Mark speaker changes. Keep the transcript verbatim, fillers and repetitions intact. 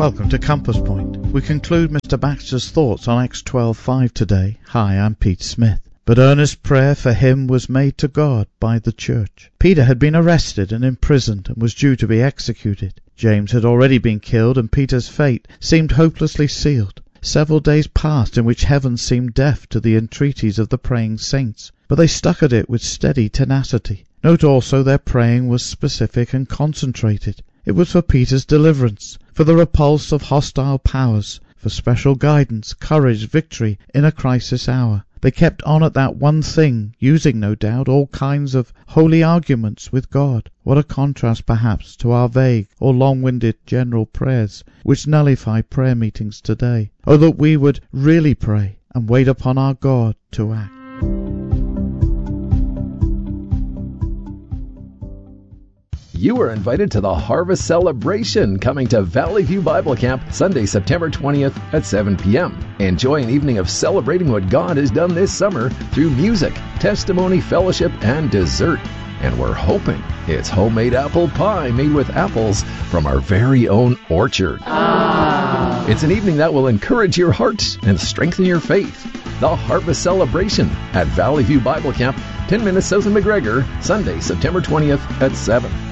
Speaker 1: Welcome to Compass Point. We conclude Mister Baxter's thoughts on Acts twelve five today. Hi, I'm Pete Smith. But earnest prayer for him was made to God by the church. Peter had been arrested and imprisoned and was due to be executed. James had already been killed, and Peter's fate seemed hopelessly sealed. Several days passed in which heaven seemed deaf to the entreaties of the praying saints, but they stuck at it with steady tenacity. Note also their praying was specific and concentrated. It was for Peter's deliverance, for the repulse of hostile powers, for special guidance, courage, victory in a crisis hour. They kept on at that one thing, using, no doubt, all kinds of holy arguments with God. What a contrast, perhaps, to our vague or long-winded general prayers, which nullify prayer meetings today. Oh, that we would really pray and wait upon our God to act.
Speaker 2: You are invited to the Harvest Celebration coming to Valley View Bible Camp Sunday, September twentieth at seven p.m. Enjoy an evening of celebrating what God has done this summer through music, testimony, fellowship, and dessert. And we're hoping it's homemade apple pie made with apples from our very own orchard. Ah. It's an evening that will encourage your heart and strengthen your faith. The Harvest Celebration at Valley View Bible Camp, ten minutes south of McGregor, Sunday, September twentieth at seven.